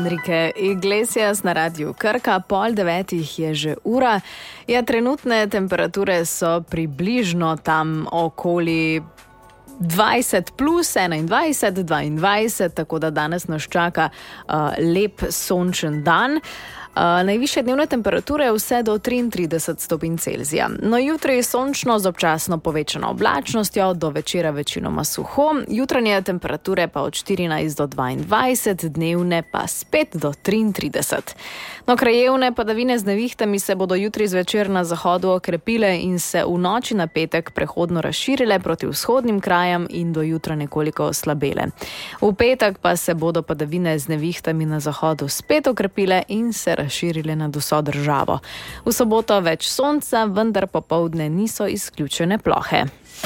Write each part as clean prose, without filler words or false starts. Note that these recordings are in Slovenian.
Enrique Iglesias na Radiu Krka, 8:30 je že ura. Ja, trenutne temperature so približno tam okoli 20 plus 21, 22, tako da danes nas čaka lep sončen dan. Najvišje dnevne temperature vse do 33 stopinj Celzija. No, jutri je sončno z občasno povečano oblačnostjo, do večera večinoma suho, jutranje temperature pa od 14 do 22, dnevne pa spet do 33. No, krajevne padavine z nevihtami se bodo jutri zvečer na zahodu okrepile in se v noči na petek prehodno razširile proti vzhodnim krajem in do jutra nekoliko oslabele. V petek pa se bodo padavine z nevihtami na zahodu spet okrepile in se razširile nad vso državo. V soboto več sonca, vendar popoldne niso izključene plohe.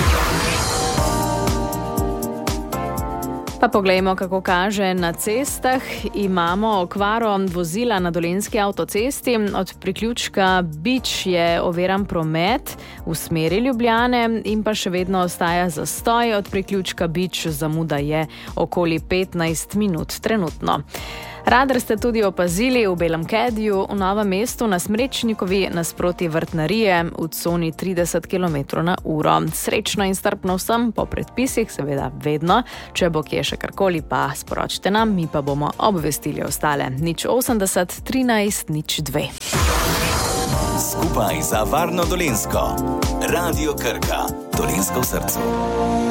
Pa poglejmo, kako kaže na cestah. Imamo okvaro vozila na Dolenjski avtocesti. Od priključka Bič je oviran promet v smeri Ljubljane in pa še vedno ostaja zastoj. Od priključka Bič zamuda je okoli 15 minut trenutno. Radar ste tudi opazili v Belem Kediju, v Novem mestu na Smrečnikovi nasproti Vrtnarije v coni 30 km/h. Srečno in strpno vsem po predpisih, seveda vedno. Če bo kje še karkoli, pa sporočite nam, mi pa bomo obvestili ostale. 080 13 02. Skupaj za varno Dolenjsko. Radio Krka. Dolenjsko v srcu.